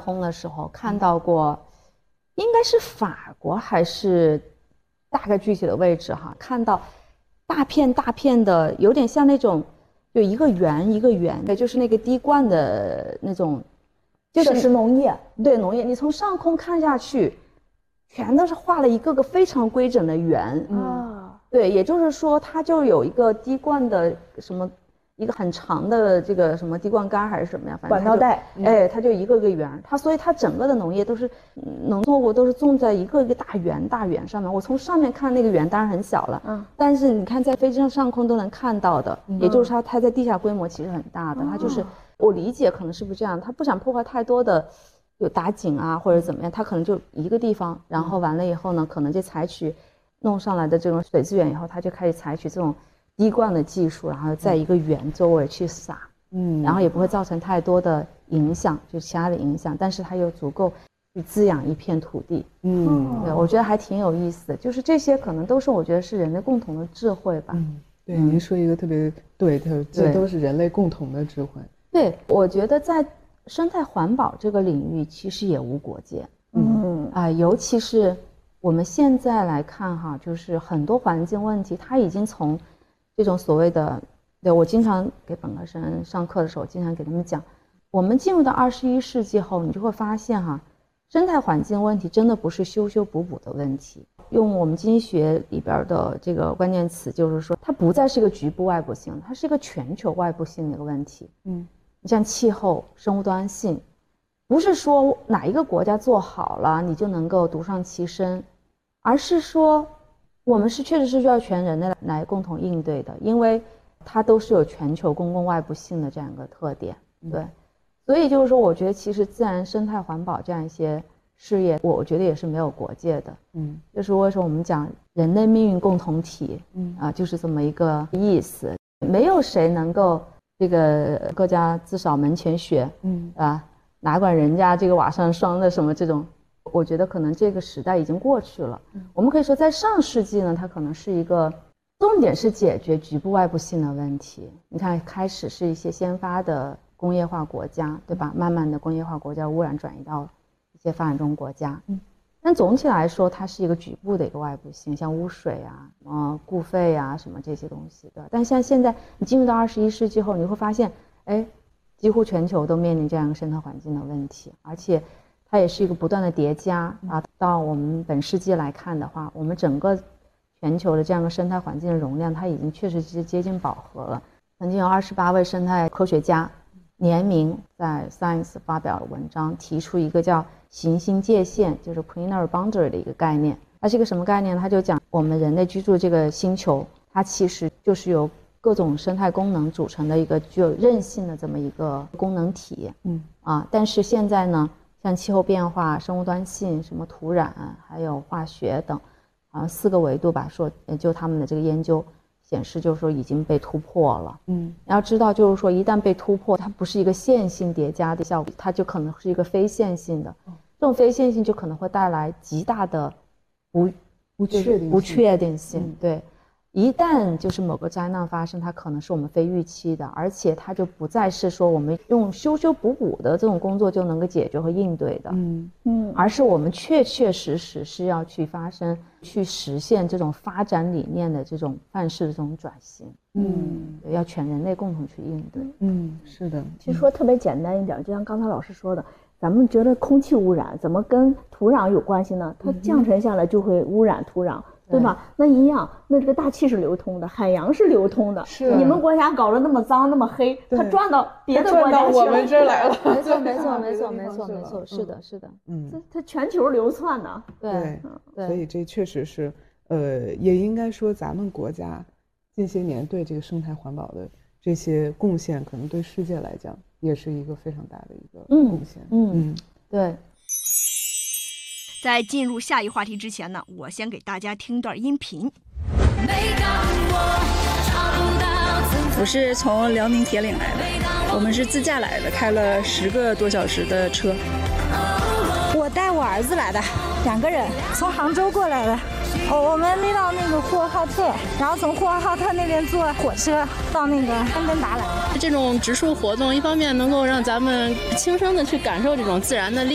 空的时候看到过，应该是法国还是大概具体的位置哈，看到大片大片的，有点像那种就一个圆一个圆的，就是那个滴灌的那种， 就是农业， 对农业，你从上空看下去，全都是画了一个个非常规整的圆啊，对，也就是说它就有一个滴灌的什么。一个很长的这个什么滴灌杆还是什么呀，反正管道带， 它就一个个圆，所以它整个的农业都是农作物都是种在一个一个大圆上面。我从上面看那个圆当然很小了，但是你看在飞机上空都能看到的，也就是说它在地下规模其实很大的，它就是我理解可能是不是这样，它不想破坏太多的有打井啊或者怎么样，它可能就一个地方，然后完了以后呢，可能就采取弄上来的这种水资源以后，它就开始采取这种滴灌的技术，然后在一个圆周围去撒，然后也不会造成太多的影响，就其他的影响，但是它又足够去滋养一片土地。对，我觉得还挺有意思的，就是这些可能都是我觉得是人类共同的智慧吧。 对，您说一个特别对，这都是人类共同的智慧。 对，我觉得在生态环保这个领域其实也无国界。尤其是我们现在来看哈，就是很多环境问题，它已经从这种所谓的，对，我经常给本科生上课的时候，经常给他们讲，我们进入到21世纪后，你就会发现哈，生态环境问题真的不是修修补补的问题。用我们经济学里边的这个关键词，就是说它不再是一个局部外部性，它是一个全球外部性的一个问题。你像气候、生物多样性，不是说哪一个国家做好了你就能够独善其身，而是说我们确实是需要全人类来共同应对的，因为它都是有全球公共外部性的这样一个特点。对，所以就是说我觉得其实自然生态环保这样一些事业，我觉得也是没有国界的。就是为什么我们讲人类命运共同体，就是这么一个意思。没有谁能够这个各家自扫门前雪，哪管人家这个瓦上霜的什么这种，我觉得可能这个时代已经过去了。我们可以说在上世纪呢，它可能是一个重点是解决局部外部性的问题。你看开始是一些先发的工业化国家，对吧？慢慢的工业化国家污染转移到一些发展中国家。但总体来说它是一个局部的一个外部性，像污水啊、固废啊什么这些东西的。但像现在你进入到21世纪后，你会发现几乎全球都面临这样一个生态环境的问题，而且它也是一个不断的叠加到我们本世纪来看的话，我们整个全球的这样一个生态环境的容量，它已经确实是接近饱和了。曾经有28位生态科学家联名在 Science 发表了文章，提出一个叫行星界限，就是 planetary boundary 的一个概念。它是一个什么概念？它就讲我们人类居住这个星球，它其实就是由各种生态功能组成的一个具有韧性的这么一个功能体。但是现在呢，像气候变化、生物多样性、什么土壤还有化学等4个维度吧，说就他们的这个研究显示，就是说已经被突破了。你要知道，就是说一旦被突破，它不是一个线性叠加的效果，它就可能是一个非线性的。这种非线性就可能会带来极大的不确定性。对，一旦就是某个灾难发生，它可能是我们非预期的，而且它就不再是说我们用修修补补的这种工作就能够解决和应对的。而是我们确实是要去实现这种发展理念的这种范式的这种转型。要全人类共同去应对。 是的。 其实说特别简单一点，就像刚才老师说的，咱们觉得空气污染怎么跟土壤有关系呢？它降沉下来就会污染土壤，对吧？那一样，那这个大气是流通的，海洋是流通的。你们国家搞得那么脏那么黑，它转到别的国家去了， 我们这儿来了。 没错，是的。 它全球流窜呢。 对， 所以这确实是，也应该说咱们国家近些年对这个生态环保的这些贡献，可能对世界来讲也是一个非常大的一个贡献。 对。 在进入下一话题之前呢，我先给大家听段音频。 我是从辽宁铁岭来的，我们是自驾来的，开了10个多小时的车。 我带我儿子来的，2个人，从杭州过来的。我们没到那个呼和浩特，然后从呼和浩特那边坐火车到那个安根达来。 这种植树活动，一方面能够让咱们亲身的去感受这种自然的力